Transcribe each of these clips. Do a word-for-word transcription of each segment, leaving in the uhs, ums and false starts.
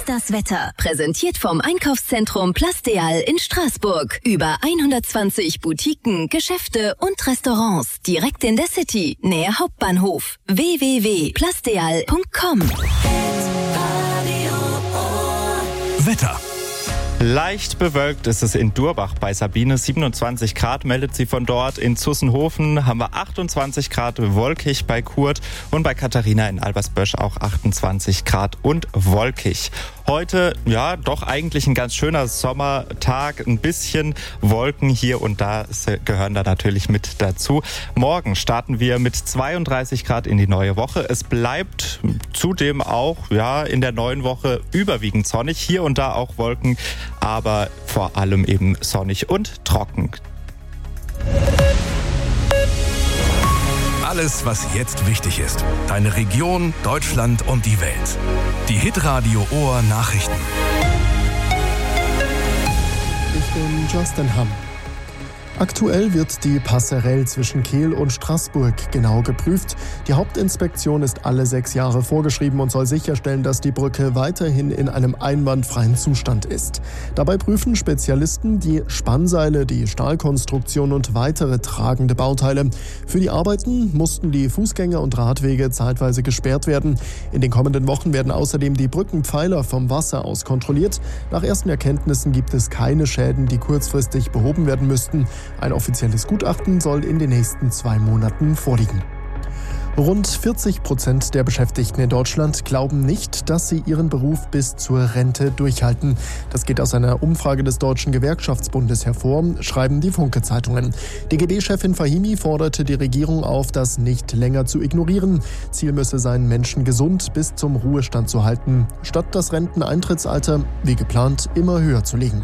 das Wetter. Präsentiert vom Einkaufszentrum Plasteal in Straßburg. Über hundertzwanzig Boutiquen, Geschäfte und Restaurants. Direkt in der City, nähe Hauptbahnhof. w w w punkt plasteal punkt com. Wetter. Leicht bewölkt ist es in Durbach bei Sabine, siebenundzwanzig Grad meldet sie von dort. In Zussenhofen haben wir achtundzwanzig Grad, wolkig bei Kurt und bei Katharina in Albersbösch auch achtundzwanzig Grad und wolkig. Heute, ja, doch eigentlich ein ganz schöner Sommertag. Ein bisschen Wolken hier und da gehören da natürlich mit dazu. Morgen starten wir mit zweiunddreißig Grad in die neue Woche. Es bleibt zudem auch, ja, in der neuen Woche überwiegend sonnig. Hier und da auch Wolken, aber vor allem eben sonnig und trocken. Alles, was jetzt wichtig ist. Deine Region, Deutschland und die Welt. Die Hitradio Ohr Nachrichten. Ich bin Justin Hamm. Aktuell wird die Passerelle zwischen Kehl und Straßburg genau geprüft. Die Hauptinspektion ist alle sechs Jahre vorgeschrieben und soll sicherstellen, dass die Brücke weiterhin in einem einwandfreien Zustand ist. Dabei prüfen Spezialisten die Spannseile, die Stahlkonstruktion und weitere tragende Bauteile. Für die Arbeiten mussten die Fußgänger- und Radwege zeitweise gesperrt werden. In den kommenden Wochen werden außerdem die Brückenpfeiler vom Wasser aus kontrolliert. Nach ersten Erkenntnissen gibt es keine Schäden, die kurzfristig behoben werden müssten. Ein offizielles Gutachten soll in den nächsten zwei Monaten vorliegen. Rund vierzig Prozent der Beschäftigten in Deutschland glauben nicht, dass sie ihren Beruf bis zur Rente durchhalten. Das geht aus einer Umfrage des Deutschen Gewerkschaftsbundes hervor, schreiben die Funke-Zeitungen. D G B-Chefin Fahimi forderte die Regierung auf, das nicht länger zu ignorieren. Ziel müsse sein, Menschen gesund bis zum Ruhestand zu halten, statt das Renteneintrittsalter, wie geplant, immer höher zu legen.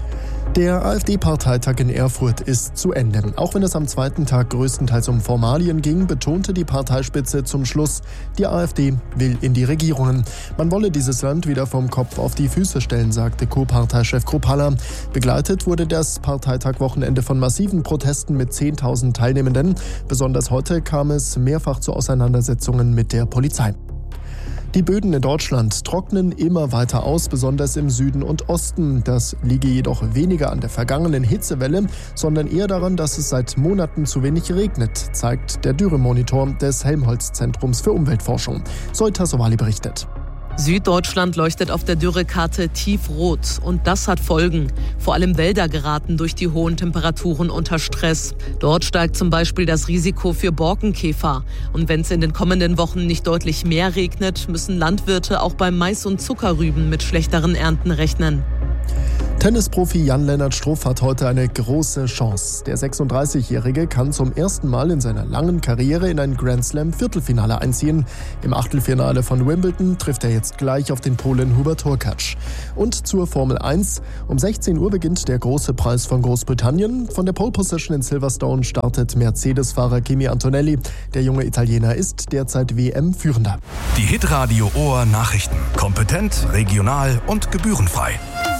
Der AfD-Parteitag in Erfurt ist zu Ende. Auch wenn es am zweiten Tag größtenteils um Formalien ging, betonte die Parteispitze zum Schluss, die AfD will in die Regierungen. Man wolle dieses Land wieder vom Kopf auf die Füße stellen, sagte Co-Parteichef Kruppalla. Begleitet wurde das Parteitag-Wochenende von massiven Protesten mit zehntausend Teilnehmenden. Besonders heute kam es mehrfach zu Auseinandersetzungen mit der Polizei. Die Böden in Deutschland trocknen immer weiter aus, besonders im Süden und Osten. Das liege jedoch weniger an der vergangenen Hitzewelle, sondern eher daran, dass es seit Monaten zu wenig regnet, zeigt der Dürremonitor des Helmholtz-Zentrums für Umweltforschung. Zoe Tassovali berichtet. Süddeutschland leuchtet auf der Dürrekarte tiefrot und das hat Folgen. Vor allem Wälder geraten durch die hohen Temperaturen unter Stress. Dort steigt zum Beispiel das Risiko für Borkenkäfer. Und wenn es in den kommenden Wochen nicht deutlich mehr regnet, müssen Landwirte auch beim Mais und Zuckerrüben mit schlechteren Ernten rechnen. Tennisprofi Jan-Lennart Struff hat heute eine große Chance. Der sechsunddreißigjährige kann zum ersten Mal in seiner langen Karriere in ein Grand-Slam-Viertelfinale einziehen. Im Achtelfinale von Wimbledon trifft er jetzt gleich auf den Polen Hubert Hurkacz. Und zur Formel eins. Um sechzehn Uhr beginnt der große Preis von Großbritannien. Von der Pole Position in Silverstone startet Mercedes-Fahrer Kimi Antonelli. Der junge Italiener ist derzeit W M-Führender. Die Hitradio Ohr Nachrichten. Kompetent, regional und gebührenfrei.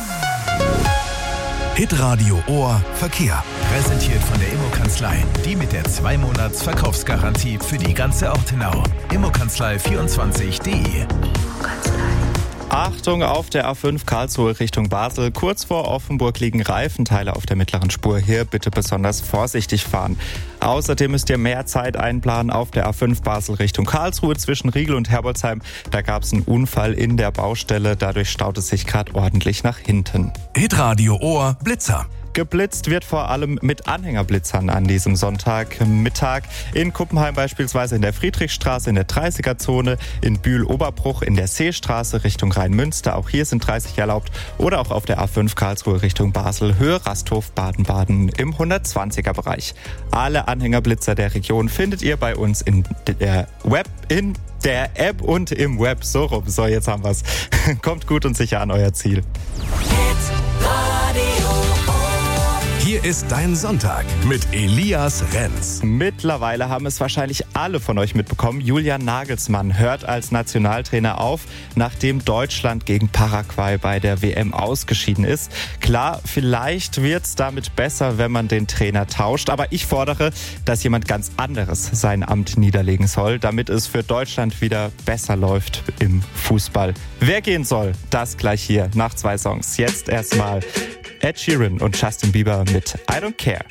Hitradio Ohr Verkehr. Präsentiert von der Immo-Kanzlei. Die mit der zwei Monats Verkaufsgarantie für die ganze Ortenau. immokanzlei vierundzwanzig punkt de. Achtung, auf der A fünf Karlsruhe Richtung Basel. Kurz vor Offenburg liegen Reifenteile auf der mittleren Spur. Hier bitte besonders vorsichtig fahren. Außerdem müsst ihr mehr Zeit einplanen auf der A fünf Basel Richtung Karlsruhe zwischen Riegel und Herbolzheim. Da gab es einen Unfall in der Baustelle. Dadurch staut es sich gerade ordentlich nach hinten. Hitradio Ohr Blitzer. Geblitzt wird vor allem mit Anhängerblitzern an diesem Sonntagmittag. In Kuppenheim beispielsweise in der Friedrichstraße in der dreißiger-Zone, in Bühl-Oberbruch in der Seestraße Richtung Rhein-Münster. Auch hier sind dreißig erlaubt. Oder auch auf der A fünf Karlsruhe Richtung Basel, Höhe Rasthof, Baden-Baden im hundertzwanziger-Bereich. Alle Anhängerblitzer der Region findet ihr bei uns in der Web, in der App und im Web. So rum. So, jetzt haben wir's. Kommt gut und sicher an euer Ziel. Hier Hier ist dein Sonntag mit Elias Renz. Mittlerweile haben es wahrscheinlich alle von euch mitbekommen. Julian Nagelsmann hört als Nationaltrainer auf, nachdem Deutschland gegen Paraguay bei der W M ausgeschieden ist. Klar, vielleicht wird es damit besser, wenn man den Trainer tauscht. Aber ich fordere, dass jemand ganz anderes sein Amt niederlegen soll, damit es für Deutschland wieder besser läuft im Fußball. Wer gehen soll, das gleich hier nach zwei Songs. Jetzt erstmal Ed Sheeran und Justin Bieber mit I Don't Care.